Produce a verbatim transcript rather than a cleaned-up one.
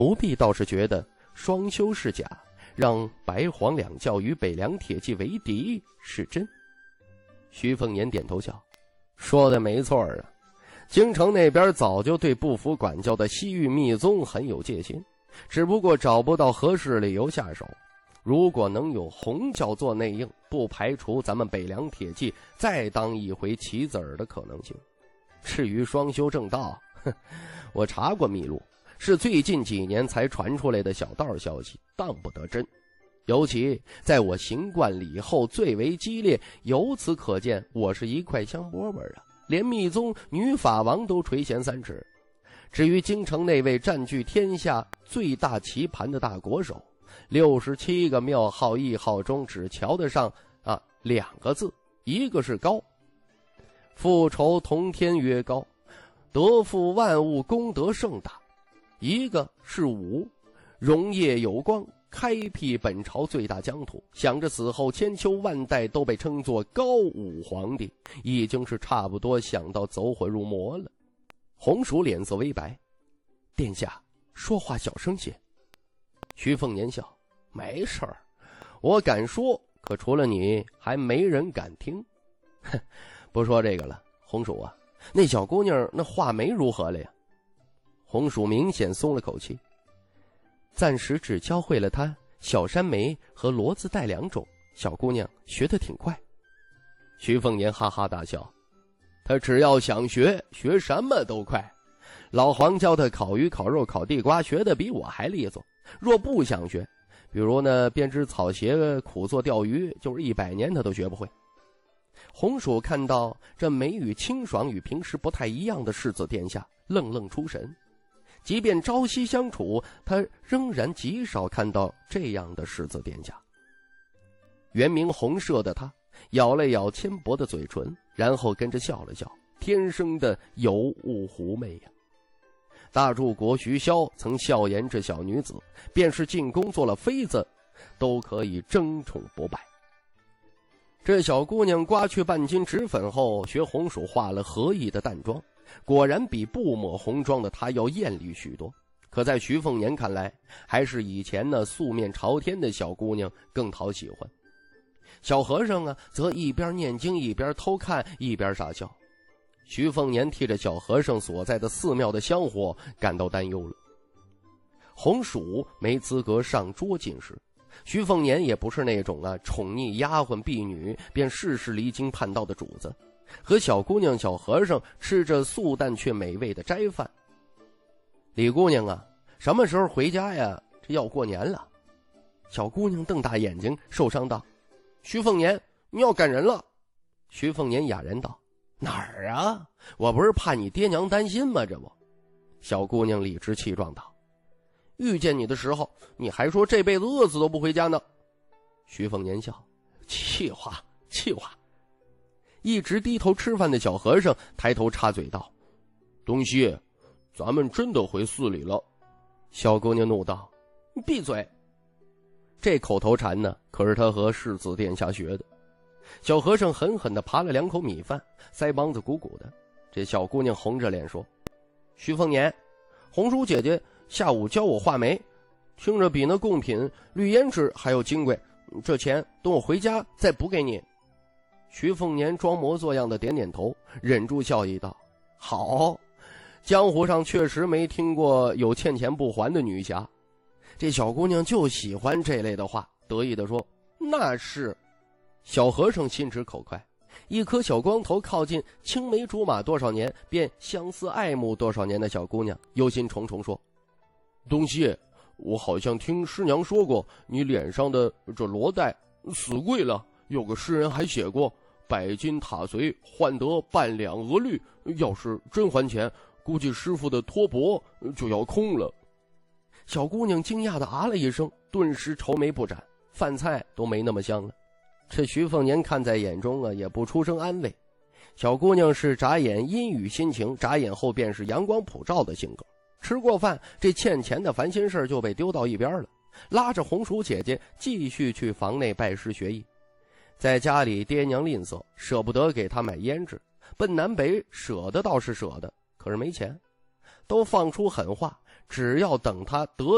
奴婢倒是觉得双修是假，让白黄两教与北凉铁骑为敌是真。徐凤年点头笑，说的没错啊，京城那边早就对不服管教的西域密宗很有戒心，只不过找不到合适理由下手。如果能有红教做内应，不排除咱们北凉铁骑再当一回棋子儿的可能性。至于双修正道，哼，我查过秘录，是最近几年才传出来的小道消息，当不得真。尤其在我行冠礼后最为激烈，由此可见我是一块香饽饽啊，连密宗女法王都垂涎三尺。至于京城那位占据天下最大棋盘的大国手，六十七个庙号谥号中只瞧得上啊两个字，一个是高，复仇同天曰高，得复万物功德盛大；一个是武，荣业有光，开辟本朝最大疆土，想着死后千秋万代都被称作高武皇帝，已经是差不多想到走火入魔了。红薯脸色微白，殿下说话小声些。徐凤年笑，没事儿，我敢说，可除了你还没人敢听。哼，不说这个了，红薯啊，那小姑娘那画眉如何了呀？红薯明显松了口气，暂时只教会了她小山眉和骡子带两种，小姑娘学得挺快。徐凤年哈哈大笑，她只要想学，学什么都快。老黄教她烤鱼、烤肉、烤地瓜，学得比我还利索。若不想学，比如呢编织草鞋、苦做钓鱼，就是一百年她都学不会。红薯看到这眉宇清爽与平时不太一样的世子殿下，愣愣出神。即便朝夕相处，他仍然极少看到这样的世子殿下。原名红麝的他咬了咬纤薄的嘴唇，然后跟着笑了笑，天生的尤物狐媚呀。大柱国徐骁曾笑言，这小女子便是进宫做了妃子，都可以争宠不败。这小姑娘刮去半斤脂粉后，学红薯画了合意的淡妆，果然比不抹红妆的她要艳丽许多。可在徐凤年看来，还是以前那素面朝天的小姑娘更讨喜欢。小和尚啊，则一边念经一边偷看一边傻笑。徐凤年替着小和尚所在的寺庙的香火感到担忧了。红薯没资格上桌进食，徐凤年也不是那种啊宠溺丫鬟婢女便事事离经叛道的主子，和小姑娘小和尚吃着素淡却美味的斋饭。李姑娘啊，什么时候回家呀？这要过年了。小姑娘瞪大眼睛受伤道，徐凤年，你要赶人了。徐凤年哑然道，哪儿啊？我不是怕你爹娘担心吗？这不。小姑娘理直气壮道，遇见你的时候你还说这辈子饿死都不回家呢。徐凤年笑，气话气话。一直低头吃饭的小和尚抬头插嘴道，东西咱们真的回寺里了。小姑娘怒道，你闭嘴。这口头禅呢，可是他和世子殿下学的。小和尚狠狠地扒了两口米饭，腮帮子鼓鼓的。这小姑娘红着脸说，徐凤年，红薯姐姐下午教我画眉，听着比那贡品绿胭脂还要金贵，这钱等我回家再补给你。徐凤年装模作样的点点头，忍住笑意道，好，江湖上确实没听过有欠钱不还的女侠。这小姑娘就喜欢这类的话，得意地说，那是。小和尚心直口快，一颗小光头靠近青梅竹马多少年便相思爱慕多少年的小姑娘忧心忡忡说，东西，我好像听师娘说过你脸上的这罗带死贵了，有个诗人还写过百金塔随换得半两鹅绿，要是真还钱，估计师傅的托钵就要空了。小姑娘惊讶地啊了一声，顿时愁眉不展，饭菜都没那么香了。这徐凤年看在眼中啊，也不出声安慰。小姑娘是眨眼阴雨心情，眨眼后便是阳光普照的性格。吃过饭，这欠钱的烦心事就被丢到一边了，拉着红薯姐姐继续去房内拜师学艺。在家里爹娘吝啬，舍不得给她买胭脂，奔南北舍得倒是舍得，可是没钱，都放出狠话，只要等她得